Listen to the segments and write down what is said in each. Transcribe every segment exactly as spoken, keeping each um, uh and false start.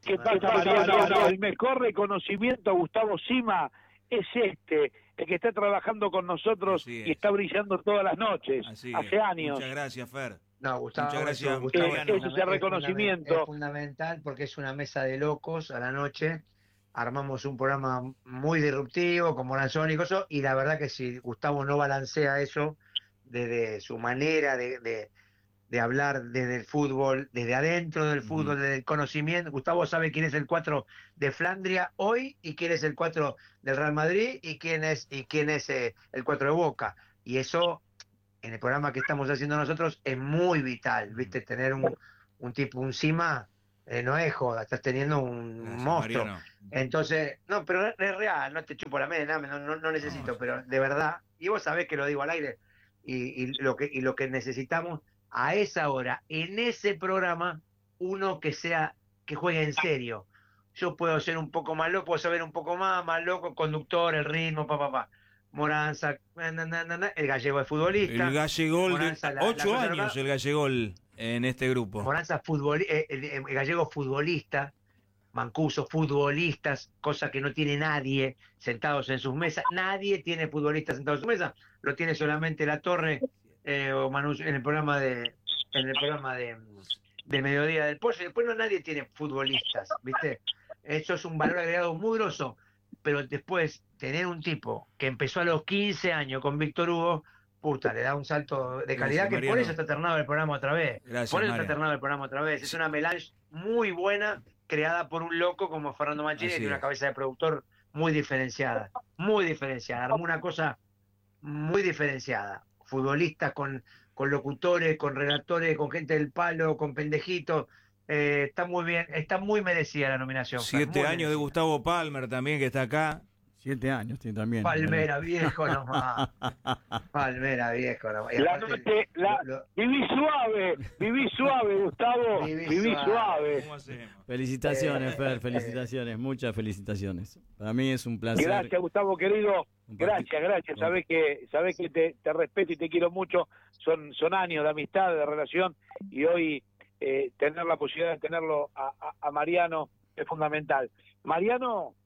¿Qué pasa, Mariano? El mejor reconocimiento a Gustavo Sima es este, el que está trabajando con nosotros y está brillando todas las noches, Así hace es. años. Muchas gracias, Fer. No, Gustavo, Muchas gracias, eso, Gustavo, Eh, es, ese es el reconocimiento. Es fundamental porque es una mesa de locos a la noche. Armamos un programa muy disruptivo, con Moranzón y cosas, y la verdad que si Gustavo no balancea eso desde su manera de, de, de hablar desde el fútbol, desde adentro del fútbol, uh-huh. desde el conocimiento. Gustavo sabe quién es el cuatro de Flandria hoy y quién es el cuatro del Real Madrid y quién es, y quién es eh, el cuatro de Boca. Y eso, en el programa que estamos haciendo nosotros, es muy vital, ¿viste? Tener un, un tipo, un Sima, eh, no es joda, estás teniendo un Gracias, monstruo. Mariano. Entonces, no, pero es real, no te chupo la media, no, no, no necesito, no. Pero de verdad, y vos sabés que lo digo al aire, y, y, lo que, y lo que necesitamos a esa hora, en ese programa, uno que sea, que juegue en serio. Yo puedo ser un poco más loco, puedo saber un poco más, más loco, conductor, el ritmo, papá, papá. Pa. Moranza, na, na, na, na, el gallego es futbolista. El gallegol, de ocho años el gallegol en este grupo. Moranza, futbol, eh, el, el gallego futbolista, Mancuso, futbolistas, cosa que no tiene nadie sentados en sus mesas. Nadie tiene futbolistas sentados en sus mesas, lo tiene solamente La Torre eh, o Manu en el programa de en el programa de del Mediodía del Pollo. Y después no nadie tiene futbolistas, ¿viste? Eso es un valor agregado muy grosso. Pero después, tener un tipo que empezó a los quince años con Víctor Hugo, puta, le da un salto de calidad. Gracias, que Mariano. Por eso está ternado el programa otra vez. Gracias, por eso Mario. está ternado el programa otra vez. Es una melange muy buena, creada por un loco como Fernando Mancini, y una cabeza de productor muy diferenciada. Muy diferenciada. Armó una cosa muy diferenciada. Futbolistas con, con locutores, con relatores, con gente del palo, con pendejitos. Eh, está muy bien, está muy merecida la nominación. Siete años merecida. De Gustavo Palmer también, que está acá. Siete años tiene también. Palmera, viejo nomás. Palmera, viejo nomás. Y la noche, la, lo, lo... Viví suave, viví suave, Gustavo. Viví, viví suave. suave. Felicitaciones, eh, Fer, felicitaciones, eh, muchas felicitaciones. Para mí es un placer. Gracias, Gustavo, querido. Gracias, gracias. Sabés que, sabés que te, te respeto y te quiero mucho. Son, son años de amistad, de relación, y hoy eh, tener la posibilidad de tenerlo a, a, a Mariano es fundamental. Mariano...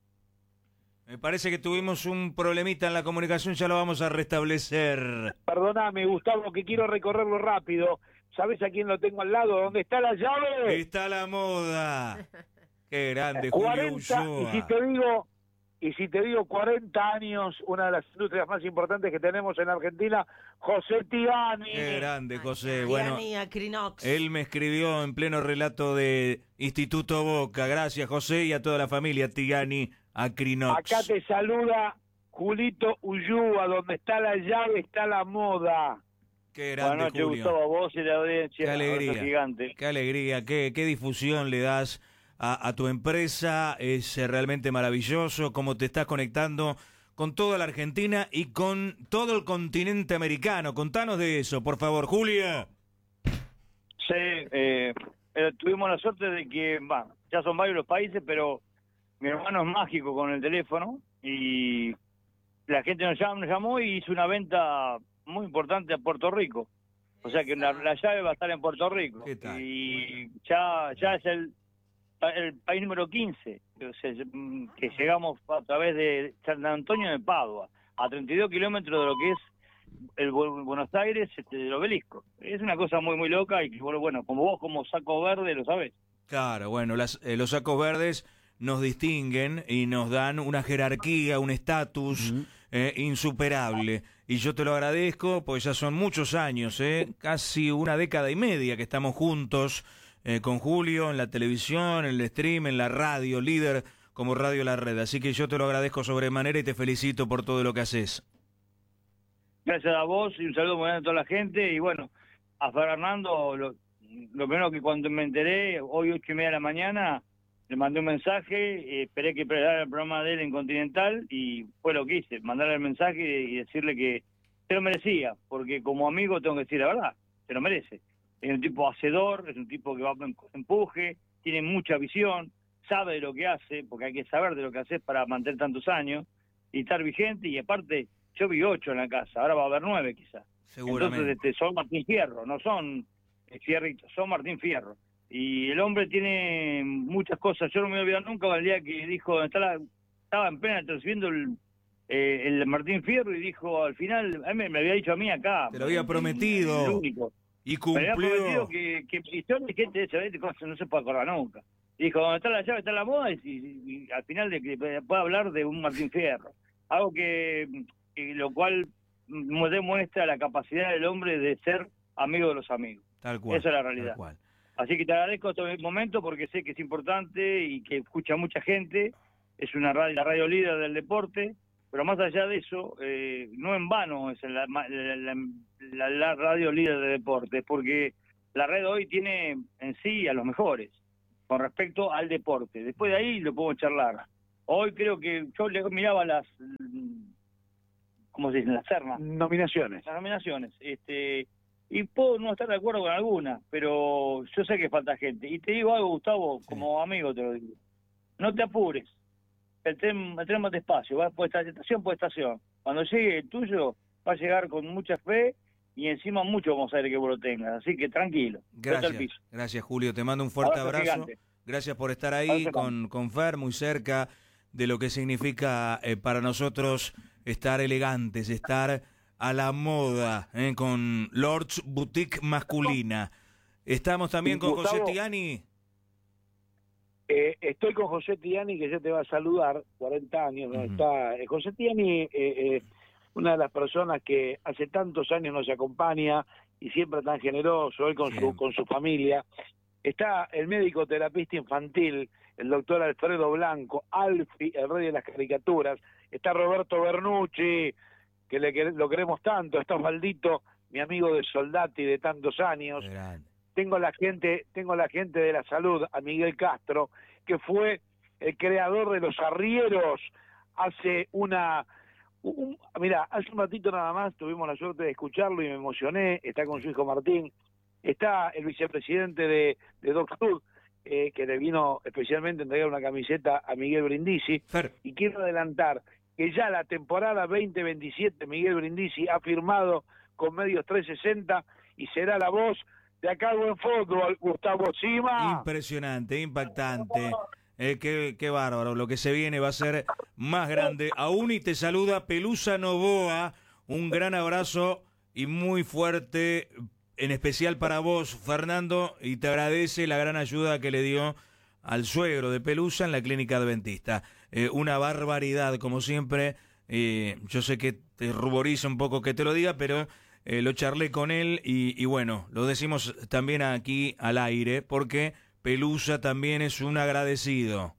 Me parece que tuvimos un problemita en la comunicación, ya lo vamos a restablecer. Perdóname, Gustavo, que quiero recorrerlo rápido. ¿Sabes a quién lo tengo al lado? ¿Dónde está la llave? Está la moda. Qué grande, cuarenta, Julio Ulloa. Y si te digo, y si te digo cuarenta años, una de las industrias más importantes que tenemos en Argentina, José Tigani. Qué grande, José. Bueno, Acrinox. Él me escribió en pleno relato de Instituto Boca. Gracias, José, y a toda la familia Tigani. Acrinox. Acá te saluda Julito Ulloa, donde está la llave está la moda. Qué grande, Buenas noches, Julio. Gustavo, a vos y la audiencia. Qué alegría, gigante. Qué alegría, qué, qué difusión le das a, a tu empresa. Es realmente maravilloso cómo te estás conectando con toda la Argentina y con todo el continente americano. Contanos de eso, por favor, Julia. Sí, eh, eh, tuvimos la suerte de que, bueno, ya son varios los países, pero mi hermano es mágico con el teléfono y la gente nos llamó, nos llamó y hizo una venta muy importante a Puerto Rico. O sea que la, la llave va a estar en Puerto Rico. ¿Qué tal? Y ya ya es el, el país número quince, o sea, que llegamos a través de San Antonio de Padua, a treinta y dos kilómetros de lo que es el Buenos Aires, este, del Obelisco. Es una cosa muy, muy loca y que, bueno, como vos como saco verde lo sabés. Claro, bueno, las, eh, los sacos verdes nos distinguen y nos dan una jerarquía, un estatus uh-huh. eh, insuperable. Y yo te lo agradezco, porque ya son muchos años, eh, casi una década y media que estamos juntos eh, con Julio en la televisión, en el stream, en la radio, líder como Radio La Red. Así que yo te lo agradezco sobremanera y te felicito por todo lo que haces. Gracias a vos y un saludo muy grande a toda la gente. Y bueno, a Fernando, lo, lo primero que cuando me enteré, hoy ocho y media de la mañana, le mandé un mensaje, eh, esperé que presentara el programa de él en Continental y fue lo que hice, mandarle el mensaje y decirle que se lo merecía, porque como amigo tengo que decir la verdad, se lo merece. Es un tipo hacedor, es un tipo que va en empuje, tiene mucha visión, sabe de lo que hace, porque hay que saber de lo que haces para mantener tantos años y estar vigente, y aparte yo vi ocho en la casa, ahora va a haber nueve quizás. Seguramente. Entonces este, son Martín Fierro, no son Fierritos, son Martín Fierro. Y el hombre tiene muchas cosas. Yo no me voy a olvidar nunca el día que dijo, estaba, estaba en plena recibiendo el, eh, el Martín Fierro y dijo, al final, a mí me había dicho a mí acá. Te lo había prometido. El único. Y cumplió. Me había prometido que, que historia de gente de esa cosa no se puede acordar nunca. Dijo, donde está la llave está la moda, y, y, y al final de que pueda hablar de un Martín Fierro. Algo que, que lo cual demuestra la capacidad del hombre de ser amigo de los amigos. Tal cual. Esa es la realidad. Tal cual. Así que te agradezco este momento porque sé que es importante y que escucha mucha gente. Es una radio, la radio líder del deporte, pero más allá de eso, eh, no en vano es la, la, la, la, la radio líder de deporte, porque la red hoy tiene en sí a los mejores con respecto al deporte. Después de ahí lo podemos charlar. Hoy creo que yo le miraba las, ¿cómo se dicen? Las ternas. Nominaciones. Las nominaciones. Este, y puedo no estar de acuerdo con algunas, pero yo sé que falta gente. Y te digo algo, Gustavo, sí. Como amigo te lo digo. No te apures. El tren, el tren más despacio, va por estación por estación. Cuando llegue el tuyo, va a llegar con mucha fe y encima mucho vamos a ver que vos lo tengas. Así que tranquilo. Gracias, gracias Julio. Te mando un fuerte abrazo. abrazo. Gracias por estar ahí con, con Fer, muy cerca de lo que significa eh, para nosotros estar elegantes, estar a la moda, eh, con Lords Boutique masculina. Estamos también con Gustavo, José Tiani. Eh, estoy con José Tiani, que ya te va a saludar, cuarenta años, ¿no? Uh-huh. Está eh, José Tiani, eh, eh, una de las personas que hace tantos años nos acompaña y siempre tan generoso, él con, su, con su familia. Está el médico terapista infantil, el doctor Alfredo Blanco, Alfi, el rey de las caricaturas. Está Roberto Bernucci, que le, lo queremos tanto. Está Osvaldito, mi amigo de Soldati de tantos años. Grande. Tengo la gente, tengo la gente de la salud, a Miguel Castro, que fue el creador de los arrieros hace una... Un, mira, hace un ratito nada más tuvimos la suerte de escucharlo y me emocioné. Está con su hijo Martín. Está el vicepresidente de, de Doctor, eh, que le vino especialmente a entregar una camiseta a Miguel Brindisi. Fer. Y quiero adelantar que ya la temporada veinte veintisiete Miguel Brindisi ha firmado con Medios trescientos sesenta y será la voz de acá en fútbol, Gustavo Sima. Impresionante, impactante. Eh, qué, qué bárbaro. Lo que se viene va a ser más grande aún. Y te saluda Pelusa Novoa. Un gran abrazo y muy fuerte, en especial para vos, Fernando, y te agradece la gran ayuda que le dio al suegro de Pelusa en la clínica adventista. Eh, una barbaridad, como siempre. Eh, yo sé que te ruboriza un poco que te lo diga, pero eh, lo charlé con él y, y bueno, lo decimos también aquí al aire, porque Pelusa también es un agradecido.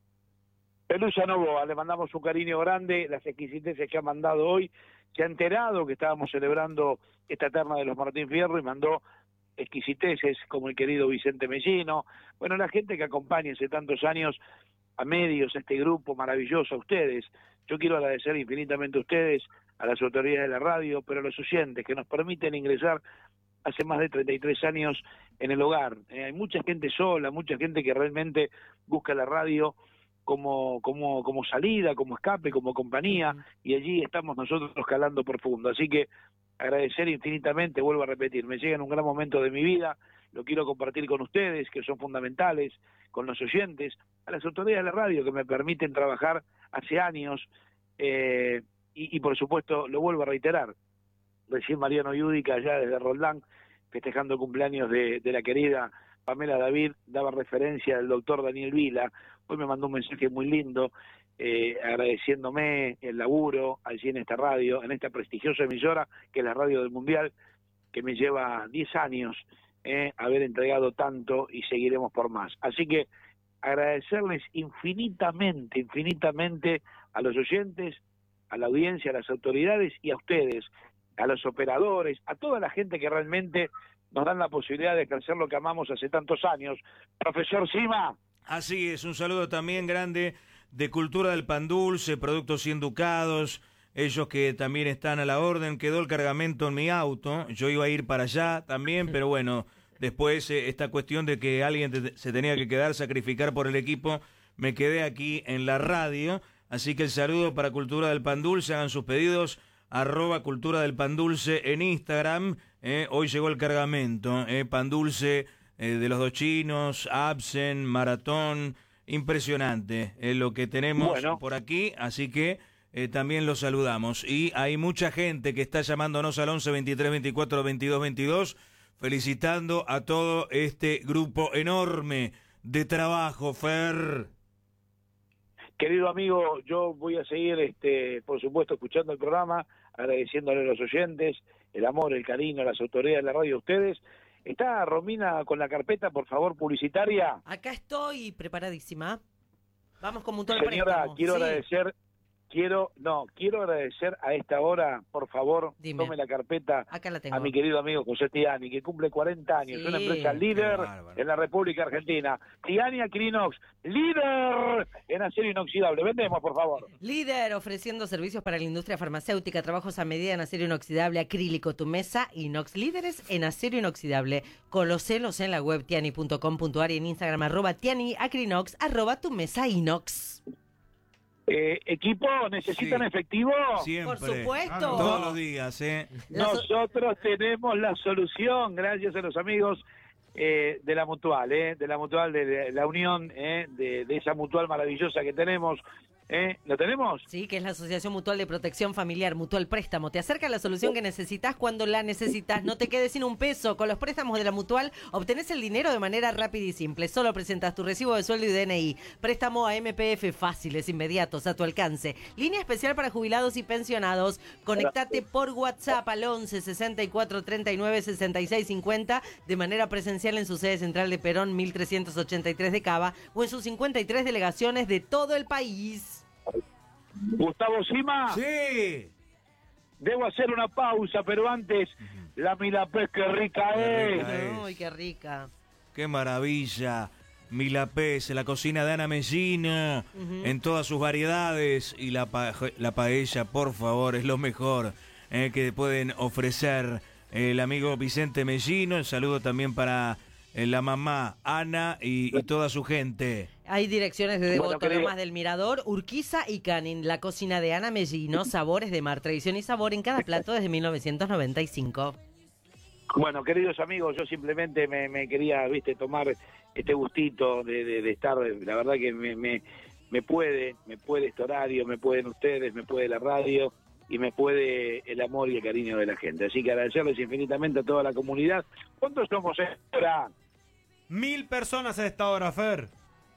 Pelusa Novoa, le mandamos un cariño grande, las exquisiteces que ha mandado hoy. Se ha enterado que estábamos celebrando esta terna de los Martín Fierro y mandó exquisiteces como el querido Vicente Mellino. Bueno, la gente que acompaña hace tantos años a Medios, a este grupo maravilloso, a ustedes. Yo quiero agradecer infinitamente a ustedes, a las autoridades de la radio, pero a los oyentes que nos permiten ingresar hace más de treinta y tres años en el hogar. Eh, hay mucha gente sola, mucha gente que realmente busca la radio como como como salida, como escape, como compañía, y allí estamos nosotros calando profundo. Así que agradecer infinitamente, vuelvo a repetir, me llega en un gran momento de mi vida, lo quiero compartir con ustedes, que son fundamentales, con los oyentes, a las autoridades de la radio que me permiten trabajar hace años, eh, y, y por supuesto, lo vuelvo a reiterar, recién Mariano Yudica, allá desde Roldán, festejando el cumpleaños de, de la querida Pamela David, daba referencia al doctor Daniel Vila. Hoy me mandó un mensaje muy lindo, eh, agradeciéndome el laburo allí en esta radio, en esta prestigiosa emisora, que es la Radio del Mundial, que me lleva diez años eh, haber entregado tanto y seguiremos por más. Así que agradecerles infinitamente, infinitamente a los oyentes, a la audiencia, a las autoridades y a ustedes, a los operadores, a toda la gente que realmente nos dan la posibilidad de ejercer lo que amamos hace tantos años. Profesor Sima. Así es, un saludo también grande de Cultura del Pan Dulce, Productos Cien Ducados, ellos que también están a la orden. Quedó el cargamento en mi auto, yo iba a ir para allá también, pero bueno, después eh, esta cuestión de que alguien te, se tenía que quedar, sacrificar por el equipo, me quedé aquí en la radio, así que el saludo para Cultura del Pan Dulce, hagan sus pedidos, arroba Cultura del Pan Dulce en Instagram. Eh, hoy llegó el cargamento, eh, pan dulce eh, de los dos chinos, Absen, Maratón, impresionante eh, lo que tenemos Bueno. por aquí, así que eh, también los saludamos. Y hay mucha gente que está llamándonos al once, veintitrés, veinticuatro, veintidós, veintidós, felicitando a todo este grupo enorme de trabajo, Fer. Querido amigo, yo voy a seguir, este, por supuesto, escuchando el programa, agradeciéndole a los oyentes, el amor, el cariño, las autoridades de la radio, a ustedes. ¿Está Romina con la carpeta, por favor, publicitaria? Acá estoy preparadísima. Vamos con Mutual Señora, Préstamo. quiero Sí. agradecer, quiero, no, quiero agradecer a esta hora, por favor, Dime. tome la carpeta Acá la tengo. a mi querido amigo José Tiani, que cumple cuarenta años, Sí. una empresa líder bárbaro. en la República Argentina. Tiani Acrinox, líder en acero inoxidable. Vendemos, por favor. Líder ofreciendo servicios para la industria farmacéutica, trabajos a medida en acero inoxidable, acrílico, tu mesa, inox. Líderes en acero inoxidable. Conocelos en la web tiani punto com punto ar y en Instagram arroba tiani acrinox arroba tu mesa inox. Eh, equipo, ¿necesitan Sí. efectivo? Siempre. Por supuesto. Todos los días, ¿eh? La so- Nosotros tenemos la solución, gracias a los amigos eh, de la Mutual, eh, de la Mutual, de, de la unión, eh, de, de esa Mutual maravillosa que tenemos. Eh, ¿Lo tenemos? Sí, que es la Asociación Mutual de Protección Familiar, Mutual Préstamo. Te acerca la solución que necesitas cuando la necesitas. No te quedes sin un peso. Con los préstamos de la Mutual obtenés el dinero de manera rápida y simple. Solo presentas tu recibo de sueldo y D N I. Préstamo a M P F fáciles, inmediatos, a tu alcance. Línea especial para jubilados y pensionados. Conectate por WhatsApp al once, sesenta y cuatro, treinta y nueve, sesenta y seis, cincuenta de manera presencial en su sede central de Perón mil trescientos ochenta y tres de Cava o en sus cincuenta y tres delegaciones de todo el país. Gustavo Sima, Sí. debo hacer una pausa, pero antes, la milapés que rica Qué es. rica es. Ay, qué rica. Qué maravilla. Milapés, la cocina de Ana Mellino, Ujú. en todas sus variedades. Y la, pa- la paella, por favor, es lo mejor eh, que pueden ofrecer el amigo Vicente Mellino. El saludo también para eh, la mamá Ana y, y toda su gente. Hay direcciones de Devoto, Bueno, querido. Lomas del Mirador, Urquiza y Canin. La cocina de Ana Mellino, sabores de mar, tradición y sabor en cada plato desde mil novecientos noventa y cinco. Bueno, queridos amigos, yo simplemente me, me quería, viste, tomar este gustito de, de- de estar, la verdad que me, me, me puede, me puede este horario, me pueden ustedes, me puede la radio y me puede el amor y el cariño de la gente. Así que agradecerles infinitamente a toda la comunidad. ¿Cuántos somos ahora? Mil personas a esta hora, Fer.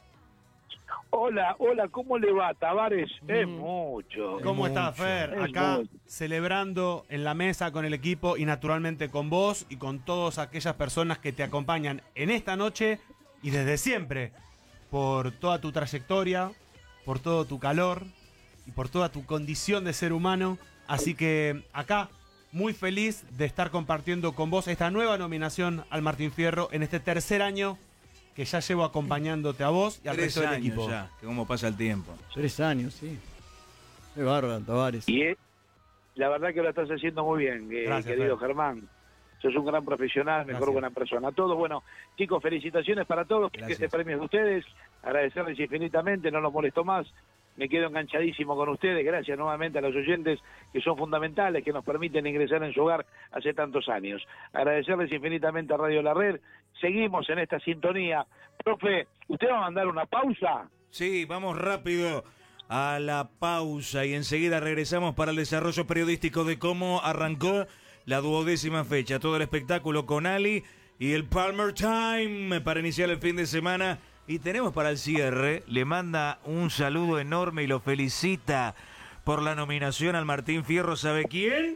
Hola, hola, ¿cómo le va, Tavares? Es Mm. mucho. ¿Cómo mucho, estás, Fer? es Acá mucho. celebrando en la mesa con el equipo y naturalmente con vos y con todas aquellas personas que te acompañan en esta noche y desde siempre por toda tu trayectoria, por todo tu calor y por toda tu condición de ser humano. Así que acá, muy feliz de estar compartiendo con vos esta nueva nominación al Martín Fierro en este tercer año que ya llevo acompañándote a vos y al Tres resto del años equipo. ya, que cómo pasa el tiempo. Tres años, sí. Qué bárbaro, Tavares. Y es- la verdad que lo estás haciendo muy bien, que- Gracias, querido Fer. Germán. Sos un gran profesional, mejor Gracias. buena persona. A todos, bueno, chicos, felicitaciones para todos. Que Gracias. este premio es de ustedes. Agradecerles infinitamente, no los molesto más. Me quedo enganchadísimo con ustedes. Gracias nuevamente a los oyentes que son fundamentales, que nos permiten ingresar en su hogar hace tantos años. Agradecerles infinitamente a Radio La Red. Seguimos en esta sintonía. Profe, ¿usted va a mandar una pausa? Sí, vamos rápido a la pausa y enseguida regresamos para el desarrollo periodístico de cómo arrancó la duodécima fecha. Todo el espectáculo con Ali y el Palmer Time para iniciar el fin de semana. Y tenemos para el cierre, le manda un saludo enorme y lo felicita por la nominación al Martín Fierro. ¿Sabe quién?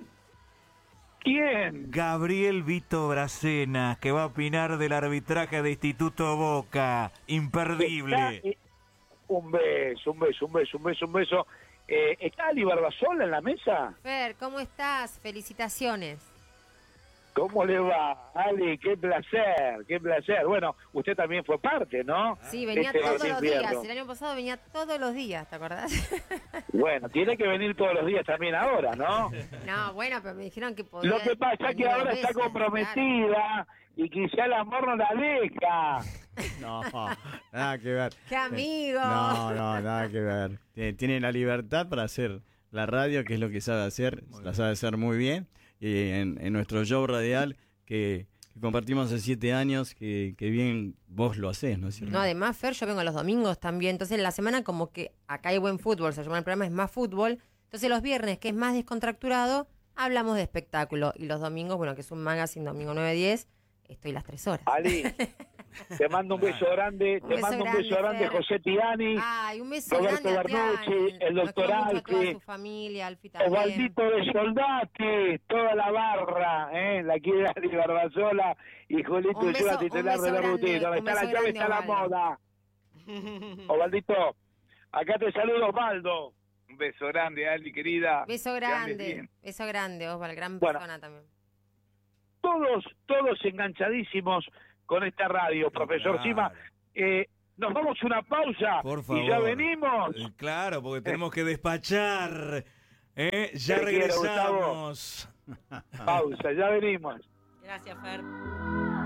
¿Quién? Gabriel Vito Bracena, que va a opinar del arbitraje de Instituto Boca. Imperdible. Está- eh, un beso, un beso, un beso, un beso, un beso. Eh, ¿Está Ali Barbasola en la mesa? Fer, ¿cómo estás? Felicitaciones. ¿Cómo le va, Ali? Qué placer, qué placer. Bueno, usted también fue parte, ¿no? Sí, venía Este todos Martín los días. Fierro. El año pasado venía todos los días, ¿te acordás? Bueno, tiene que venir todos los días también ahora, ¿no? No, bueno, pero me dijeron que podía. Lo que pasa es venir que dos ahora está veces, comprometida y quizá el amor no la deja. No, nada que ver. ¡Qué amigo! No, no, nada que ver. Tiene, tiene la libertad para hacer la radio, que es lo que sabe hacer, la sabe hacer muy bien. Y en, en nuestro show radial, que, que compartimos hace siete años, que, que bien vos lo hacés, ¿no es cierto? No, además, Fer, yo vengo los domingos también. Entonces, la semana como que acá hay buen fútbol, se llama el programa, es más fútbol. Entonces, los viernes, que es más descontracturado, hablamos de espectáculo. Y los domingos, bueno, que es un magazine, domingo nueve diez, estoy las tres horas. Ali, te mando un beso grande, Un te beso mando un beso grande, grande, Fer. José Tirani, Ay, un beso Roberto grande a Bernucci, Tiani. el Lo doctor quiero mucho a toda Alfi, su familia, Alfi también. Osvaldito de Soldati, toda la barra, ¿eh? La quiere Ari Barbasola y Julito Un de beso- Ciudad un titular beso de la grande, rutina. Donde un está la beso llave grande, está la Osvaldo. moda. Osvaldito, acá te saludo Osvaldo. Un beso grande, Ali, querida. Beso Que andes grande, bien. beso grande, Osval, gran Bueno. persona también. Todos, todos enganchadísimos con esta radio, profesor Claro. Sima. Eh, nos vamos a una pausa Por favor. y ya venimos. Eh, Claro, porque tenemos que despachar. ¿eh? Ya Te quiero, regresamos. Pausa, ya venimos. Gracias, Fer.